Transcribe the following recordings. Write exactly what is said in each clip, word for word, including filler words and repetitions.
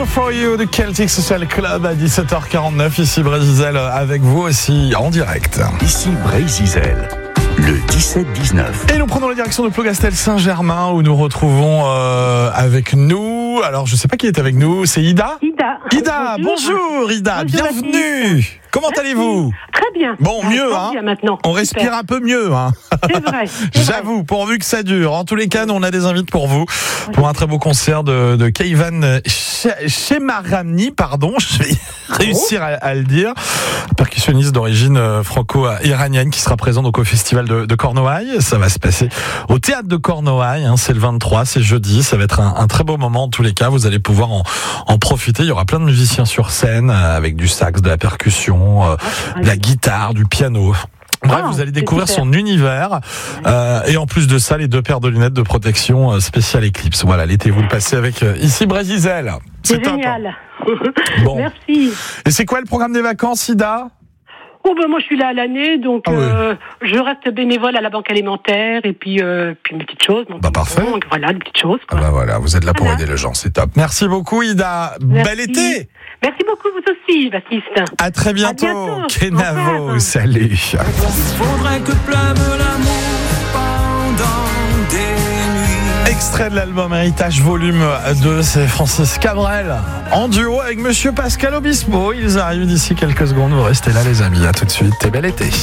Just For You de Celtic Social Club à dix-sept heures quarante-neuf. Ici Brésil avec vous aussi en direct. Ici Brésil, le dix-sept dix-neuf. Et nous prenons la direction de Plogastel-Saint-Germain où nous retrouvons euh, avec nous, alors je sais pas qui est avec nous, c'est Ida Ida. Ida, bonjour, bonjour Ida, bonjour, bienvenue. Merci. Comment Merci. Allez-vous? Très bien. Bon, ah, mieux, hein. Bien maintenant. On respire Super. Un peu mieux, hein. C'est vrai. C'est J'avoue, vrai. pourvu que ça dure. En tous les cas, nous, on a des invités pour vous, pour un très beau concert de, de Keivan Shemaramni, pardon, je vais oh. réussir à, à le dire, percussionniste d'origine franco-iranienne qui sera présent donc au festival de, de Cornouailles. Ça va se passer au théâtre de Cornouailles, hein, c'est le vingt-trois, c'est jeudi. Ça va être un, un très beau moment en tous les cas. Vous allez pouvoir en, en profiter. Il y aura plein de musiciens sur scène avec du sax, de la percussion, euh, de la guitare, du piano. Bref, oh, vous allez découvrir son univers euh, et en plus de ça, les deux paires de lunettes de protection euh, spéciale Eclipse. Voilà, l'été vous le passez avec euh, ici Brésil. C'est, c'est génial. Bon. Merci. Et c'est quoi le programme des vacances, Ida? Oh ben moi je suis là à l'année, donc ah, euh, oui. je reste bénévole à la banque alimentaire et puis euh, puis mes petites choses. Bah parfait. Donc, voilà, des petites choses. Quoi. Ah bah voilà, vous êtes là pour voilà. aider les gens, c'est top. Merci beaucoup Ida. Merci. Bel été. Merci beaucoup vous aussi, Baptiste. À très bientôt. À bientôt. Kenavo, salut. Faudrait que pleuve l'amour pendant des nuits. Extrait de l'album Héritage Volume deux, c'est Francis Cabrel en duo avec Monsieur Pascal Obispo. Ils arrivent d'ici quelques secondes. Vous restez là les amis, à tout de suite et bel été.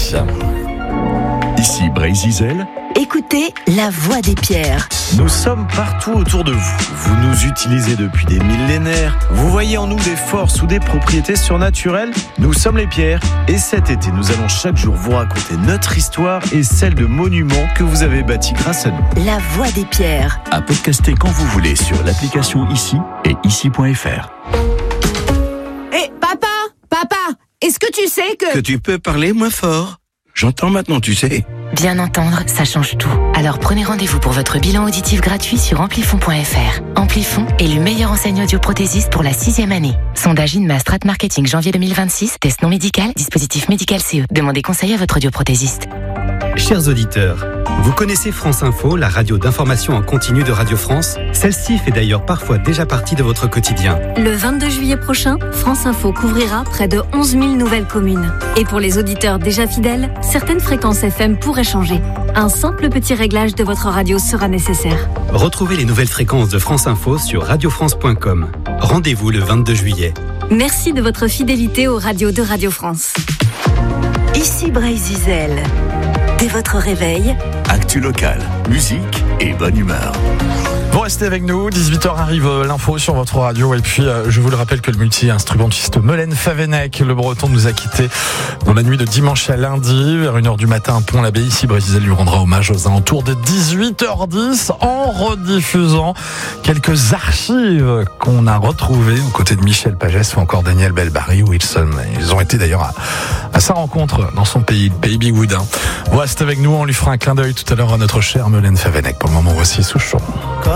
Ici Brésil. Écoutez la voix des pierres. Nous sommes partout autour de vous. Vous nous utilisez depuis des millénaires. Vous voyez en nous des forces ou des propriétés surnaturelles. Nous sommes les pierres. Et cet été, nous allons chaque jour vous raconter notre histoire et celle de monuments que vous avez bâtis grâce à nous. La voix des pierres. À podcaster quand vous voulez sur l'application Ici et ici point f r. Hé, papa, papa, est-ce que tu sais que... Que tu peux parler moins fort. J'entends maintenant, tu sais. Bien entendre, ça change tout. Alors prenez rendez-vous pour votre bilan auditif gratuit sur amplifon point f r. Amplifon est le meilleur enseignant audioprothésiste pour la sixième année. Sondage INMA Strat Marketing janvier deux mille vingt-six, test non médical, dispositif médical C E. Demandez conseil à votre audioprothésiste. Chers auditeurs, vous connaissez France Info, la radio d'information en continu de Radio France? Celle-ci fait d'ailleurs parfois déjà partie de votre quotidien. Le vingt-deux juillet prochain, France Info couvrira près de onze mille nouvelles communes. Et pour les auditeurs déjà fidèles, certaines fréquences F M pourraient changer. Un simple petit réglage de votre radio sera nécessaire. Retrouvez les nouvelles fréquences de France Info sur radio france point com. Rendez-vous le vingt-deux juillet. Merci de votre fidélité aux radios de Radio France. Ici Brésil. Dès votre réveil, actu local, musique et bonne humeur. Vous restez avec nous, dix-huit heures arrive l'info sur votre radio et puis euh, je vous le rappelle que le multi-instrumentiste Melaine Favenec, le breton, nous a quittés dans la nuit de dimanche à lundi vers une heure du matin à Pont-l'Abbé. Ici Brésil lui rendra hommage aux alentours de dix-huit heures dix en rediffusant quelques archives qu'on a retrouvées aux côtés de Michel Pagès ou encore Daniel Belbari ou Wilson. Ils ont été d'ailleurs à, à sa rencontre dans son pays, le pays bigoudin. Vous restez avec nous, on lui fera un clin d'œil tout à l'heure à notre chère Melaine Favenec. Pour le moment, voici Souchon.